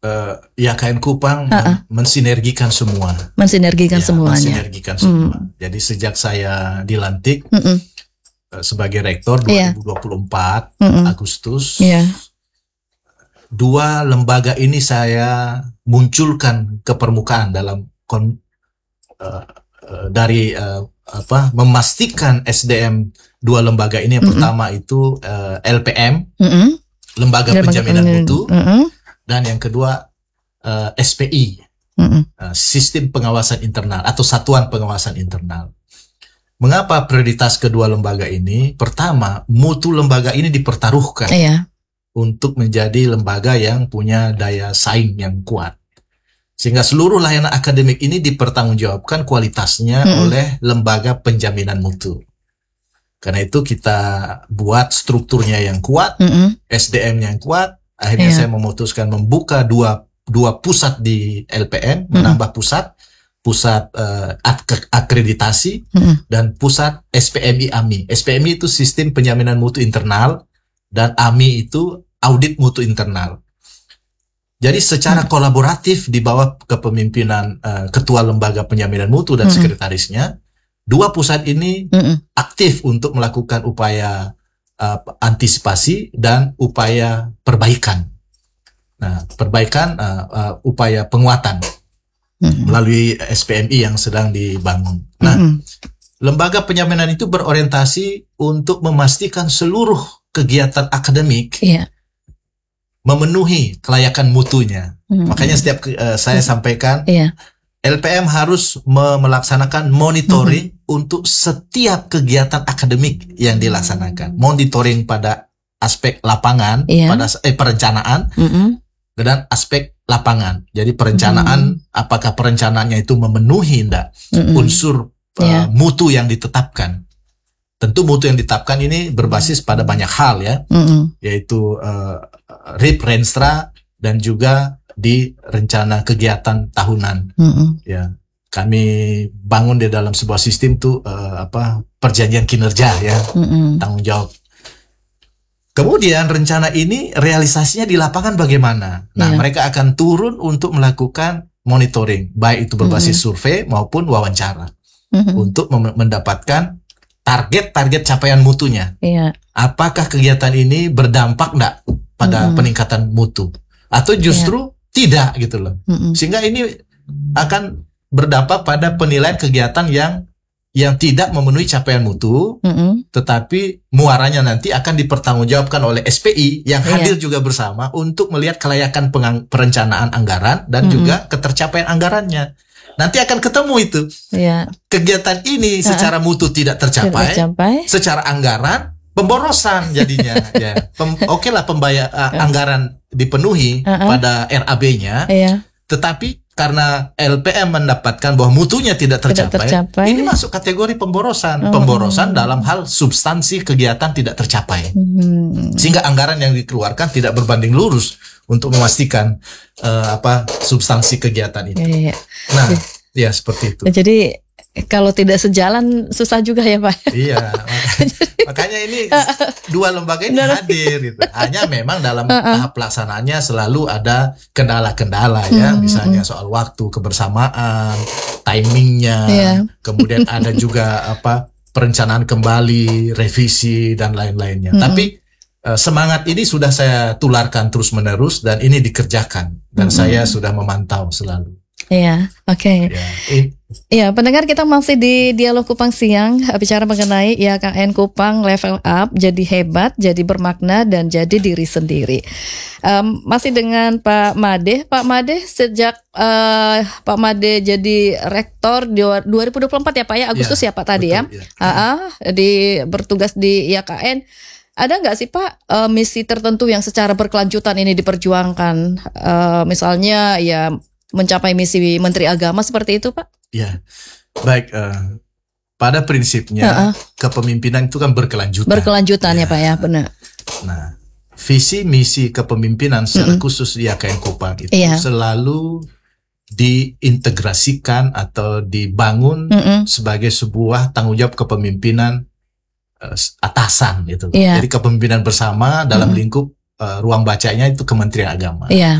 YKN Kupang mensinergikan semua. Mensinergikan semuanya. Mensinergikan semua. Jadi sejak saya dilantik sebagai rektor 2024 Agustus, dua lembaga ini saya munculkan ke permukaan dalam memastikan SDM dua lembaga ini. Yang pertama itu LPM, Lembaga Penjaminan Mutu, dan yang kedua SPI, Sistem Pengawasan Internal atau Satuan Pengawasan Internal. Mengapa prioritas kedua lembaga ini? Pertama, mutu lembaga ini dipertaruhkan untuk menjadi lembaga yang punya daya saing yang kuat. Sehingga seluruh layanan akademik ini dipertanggungjawabkan kualitasnya oleh lembaga penjaminan mutu. Karena itu kita buat strukturnya yang kuat, SDM yang kuat. Akhirnya saya memutuskan membuka dua pusat di LPM, menambah pusat akreditasi dan pusat SPMI AMI. SPMI itu Sistem Penjaminan Mutu Internal dan AMI itu Audit Mutu Internal. Jadi secara kolaboratif di bawah kepemimpinan Ketua Lembaga Penjaminan Mutu dan sekretarisnya, dua pusat ini aktif untuk melakukan upaya antisipasi dan upaya perbaikan. Nah, perbaikan upaya penguatan melalui SPMI yang sedang dibangun. Nah, lembaga penjaminan itu berorientasi untuk memastikan seluruh kegiatan akademik memenuhi kelayakan mutunya. Makanya setiap saya sampaikan, LPM harus melaksanakan monitoring untuk setiap kegiatan akademik yang dilaksanakan. Monitoring pada aspek lapangan, pada perencanaan, dan aspek lapangan. Jadi perencanaan, apakah perencanaannya itu memenuhi unsur mutu yang ditetapkan. Tentu mutu yang ditetapkan ini berbasis pada banyak hal ya, yaitu RIP, Renstra, dan juga di rencana kegiatan tahunan. Ya, kami bangun di dalam sebuah sistem tuh perjanjian kinerja ya, tanggung jawab. Kemudian rencana ini realisasinya di lapangan bagaimana? Nah, mereka akan turun untuk melakukan monitoring, baik itu berbasis survei maupun wawancara, untuk mendapatkan target-target capaian mutunya. Apakah kegiatan ini berdampak enggak pada peningkatan mutu? Atau justru tidak gitu loh. Sehingga ini akan berdampak pada penilaian kegiatan yang tidak memenuhi capaian mutu, tetapi muaranya nanti akan dipertanggungjawabkan oleh SPI yang hadir juga bersama untuk melihat kelayakan perencanaan anggaran dan juga ketercapaian anggarannya. Nanti akan ketemu itu. Kegiatan ini secara mutu tidak tercapai, secara anggaran pemborosan jadinya. Oke lah anggaran dipenuhi pada RAB-nya, tetapi karena LPM mendapatkan bahwa mutunya tidak tercapai, ini masuk kategori pemborosan. Pemborosan dalam hal substansi kegiatan tidak tercapai. Sehingga anggaran yang dikeluarkan tidak berbanding lurus untuk memastikan substansi kegiatan itu. Nah, ya seperti itu. Jadi kalau tidak sejalan susah juga ya Pak. Iya, makanya ini dua lembaga ini hadir gitu. Hanya memang dalam tahap pelaksanaannya selalu ada kendala-kendala ya, misalnya soal waktu, kebersamaan, timingnya, kemudian ada juga perencanaan kembali, revisi dan lain-lainnya. Tapi semangat ini sudah saya tularkan terus-menerus dan ini dikerjakan dan saya sudah memantau selalu. Iya, oke. Iya, pendengar, kita masih di Dialog Kupang Siang, bicara mengenai YKN Kupang level up, jadi hebat, jadi bermakna, dan jadi diri sendiri. Masih dengan Pak Made. Pak Made, sejak Pak Made jadi rektor di 2024 ya Pak ya, Agustus ya Pak tadi betul, ya. Bertugas di YKN. Ada nggak sih Pak misi tertentu yang secara berkelanjutan ini diperjuangkan? Misalnya ya mencapai misi Menteri Agama seperti itu Pak? Ya, baik. Pada prinsipnya kepemimpinan itu kan berkelanjutan. Berkelanjutan ya Pak ya, benar. Nah, visi misi kepemimpinan secara khusus di YKN Kupang itu selalu diintegrasikan atau dibangun sebagai sebuah tanggung jawab kepemimpinan atasan gitu. Jadi kepemimpinan bersama dalam lingkup ruang bacanya itu Kementerian Agama.